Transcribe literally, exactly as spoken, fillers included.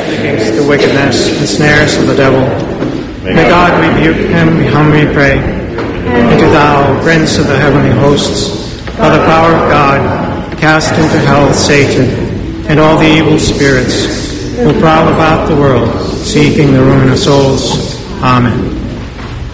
against the wickedness and snares of the devil. May God rebuke him, we humbly pray. And do thou, Prince of the heavenly hosts, by the power of God, cast into hell Satan and all the evil spirits who prowl about the world, seeking the ruin of souls. Amen.